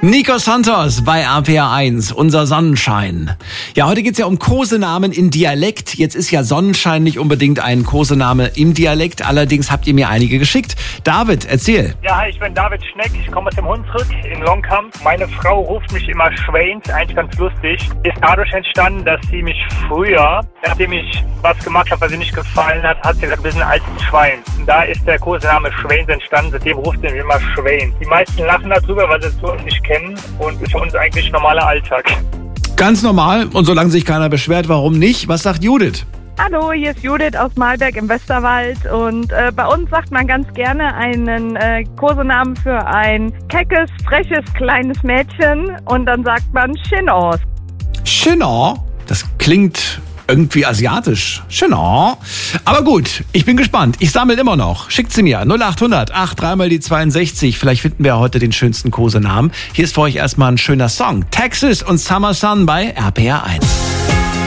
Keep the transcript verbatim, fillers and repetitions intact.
Nico Santos bei R P R eins, unser Sonnenschein. Ja, heute geht's ja um Kosenamen in Dialekt. Jetzt ist ja Sonnenschein nicht unbedingt ein Kosename im Dialekt. Allerdings habt ihr mir einige geschickt. David, erzähl. Ja, hi, ich bin David Schneck. Ich komme aus dem Hunsrück in Longkamp. Meine Frau ruft mich immer Schweins, eigentlich ganz lustig. Ist dadurch entstanden, dass sie mich früher, nachdem ich was gemacht habe, was ihr nicht gefallen hat, hat sie gesagt, wir sind ein altes Schwein. Und da ist der Kosename Schweins entstanden. Seitdem ruft sie mich immer Schwein. Die meisten lachen darüber, weil sie es so nicht kennen. Und ist für uns eigentlich normaler Alltag. Ganz normal. Und solange sich keiner beschwert, warum nicht? Was sagt Judith? Hallo, hier ist Judith aus Malberg im Westerwald und äh, bei uns sagt man ganz gerne einen äh, Kosenamen für ein keckes, freches, kleines Mädchen und dann sagt man Chinor. Chinor? Das klingt irgendwie asiatisch. Chinor. Aber gut, ich bin gespannt. Ich sammle immer noch. Schickt sie mir. null acht hundert acht drei mal die zweiundsechzig. Vielleicht finden wir heute den schönsten Kosenamen. Hier ist für euch erstmal ein schöner Song. Texas und Summer Sun bei R P R eins.